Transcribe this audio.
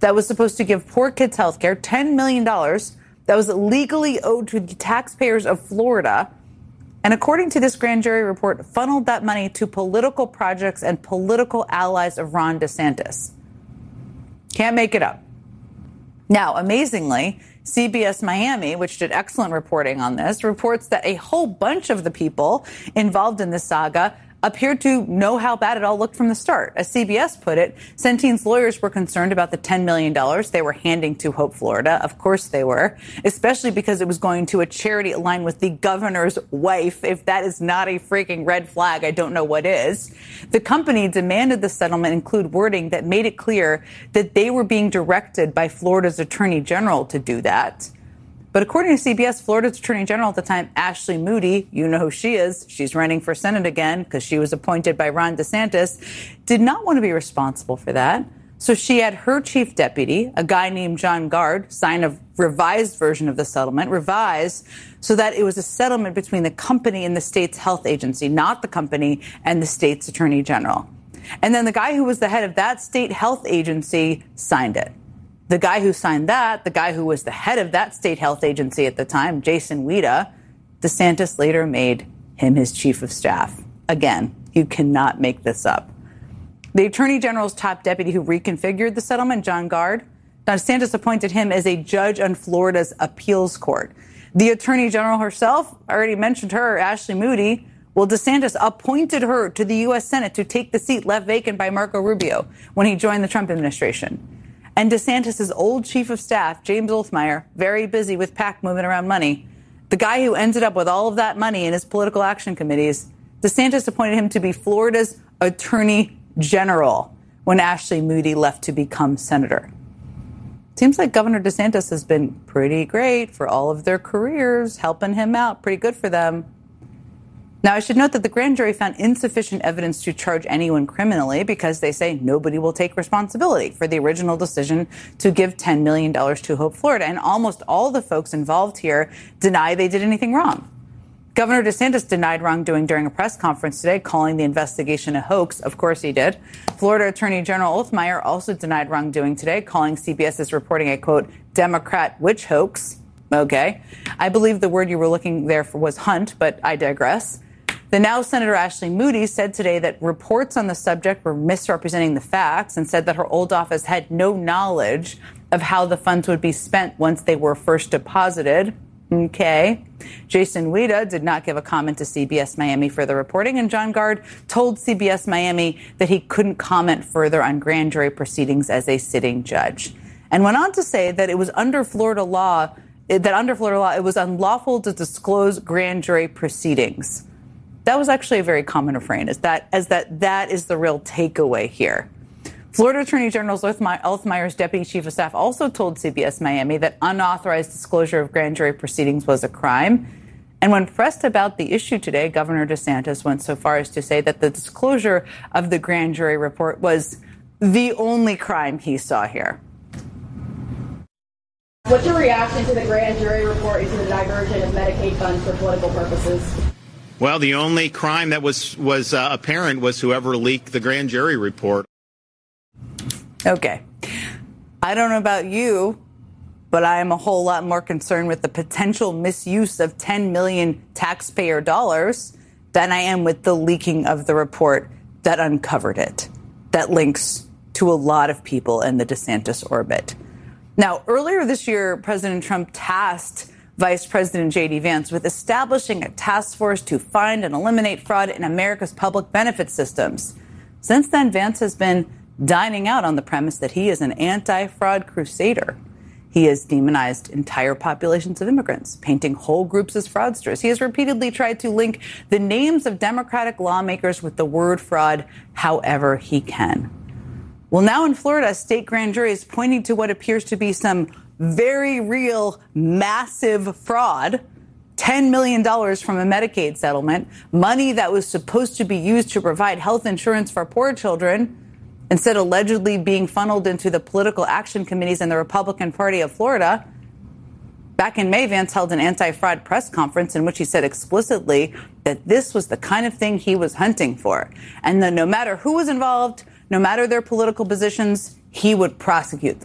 that was supposed to give poor kids health care, $10 million that was legally owed to the taxpayers of Florida. And according to this grand jury report, funneled that money to political projects and political allies of Ron DeSantis. Can't make it up. Now, amazingly, CBS Miami, which did excellent reporting on this, reports that a whole bunch of the people involved in this saga appeared to know how bad it all looked from the start. As CBS put it, Centene's lawyers were concerned about the $10 million they were handing to Hope Florida. Of course they were, especially because it was going to a charity aligned with the governor's wife. If that is not a freaking red flag, I don't know what is. The company demanded the settlement include wording that made it clear that they were being directed by Florida's attorney general to do that. But according to CBS, Florida's Attorney General at the time, Ashley Moody, you know who she is, she's running for Senate again because she was appointed by Ron DeSantis, did not want to be responsible for that. So she had her chief deputy, a guy named John Gard, sign a revised version of the settlement, revised so that it was a settlement between the company and the state's health agency, not the company and the state's attorney general. And then the guy who was the head of that state health agency signed it. The guy who signed that, the guy who was the head of that state health agency at the time, Jason Wida, DeSantis later made him his chief of staff. Again, you cannot make this up. The attorney general's top deputy who reconfigured the settlement, John Gard, DeSantis appointed him as a judge on Florida's appeals court. The attorney general herself, I already mentioned her, Ashley Moody. Well, DeSantis appointed her to the U.S. Senate to take the seat left vacant by Marco Rubio when he joined the Trump administration. And DeSantis' old chief of staff, James Olthmeyer, very busy with PAC moving around money, the guy who ended up with all of that money in his political action committees, DeSantis appointed him to be Florida's attorney general when Ashley Moody left to become senator. Seems like Governor DeSantis has been pretty great for all of their careers, helping him out. Pretty good for them. Now, I should note that the grand jury found insufficient evidence to charge anyone criminally because they say nobody will take responsibility for the original decision to give $10 million to Hope Florida. And almost all the folks involved here deny they did anything wrong. Governor DeSantis denied wrongdoing during a press conference today, calling the investigation a hoax. Of course he did. Florida Attorney General Olthmeyer also denied wrongdoing today, calling CBS's reporting a, quote, Democrat witch hoax. Okay. I believe the word you were looking there for was hunt, but I digress. The now Senator Ashley Moody said today that reports on the subject were misrepresenting the facts and said that her old office had no knowledge of how the funds would be spent once they were first deposited. Okay. Jason Wida did not give a comment to CBS Miami for the reporting, and John Gard told CBS Miami that he couldn't comment further on grand jury proceedings as a sitting judge, and went on to say that it was under Florida law, it was unlawful to disclose grand jury proceedings. That was actually a very common refrain, that is the real takeaway here. Florida Attorney General Olthmeyer's deputy chief of staff also told CBS Miami that unauthorized disclosure of grand jury proceedings was a crime. And when pressed about the issue today, Governor DeSantis went so far as to say that the disclosure of the grand jury report was the only crime he saw here. What's your reaction to the grand jury report into the diversion of Medicaid funds for political purposes? Well, the only crime that was apparent was whoever leaked the grand jury report. Okay. I don't know about you, but I am a whole lot more concerned with the potential misuse of 10 million taxpayer dollars than I am with the leaking of the report that uncovered it, that links to a lot of people in the DeSantis orbit. Now, earlier this year, President Trump tasked Vice President J.D. Vance with establishing a task force to find and eliminate fraud in America's public benefit systems. Since then, Vance has been dining out on the premise that he is an anti-fraud crusader. He has demonized entire populations of immigrants, painting whole groups as fraudsters. He has repeatedly tried to link the names of Democratic lawmakers with the word fraud however he can. Well, now in Florida, a state grand jury is pointing to what appears to be some very real, massive fraud, $10 million from a Medicaid settlement, money that was supposed to be used to provide health insurance for poor children, instead allegedly being funneled into the political action committees in the Republican Party of Florida. Back in May, Vance held an anti-fraud press conference in which he said explicitly that this was the kind of thing he was hunting for, and that no matter who was involved, no matter their political positions, he would prosecute them.